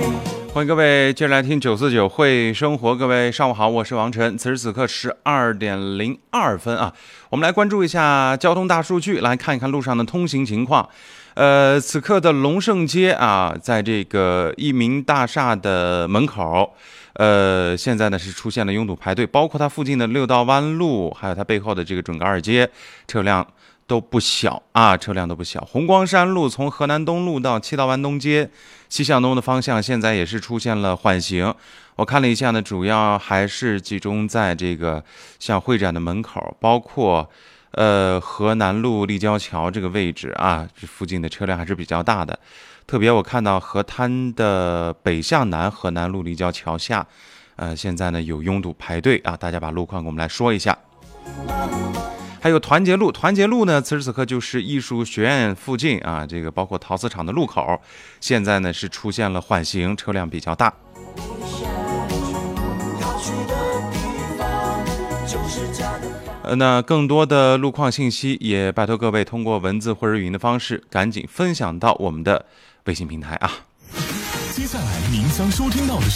欢迎各位接着来听949会生活。各位上午好，我是王晨。此时此刻12:02啊，我们来关注一下交通大数据，来看一看路上的通行情况。此刻的龙盛街啊，在这个一鸣大厦的门口，现在呢是出现了拥堵排队，包括它附近的六道湾路，还有它背后的这个准噶尔街，车辆都不小啊，车辆都不小。红光山路从河南东路到七道湾东街西向东的方向，现在也是出现了缓行。我看了一下呢，主要还是集中在这个像会展的门口，包括河南路立交桥这个位置啊，这附近的车辆还是比较大的。特别我看到河滩的北向南河南路立交桥下，现在呢有拥堵排队啊，大家把路况给我们来说一下。还有团结路，团结路呢，此时此刻就是艺术学院附近啊，这个包括陶瓷厂的路口，现在呢是出现了缓行，车辆比较大。那更多的路况信息，也拜托各位通过文字或者语音的方式，赶紧分享到我们的微信平台啊。 接下来您将收听到的是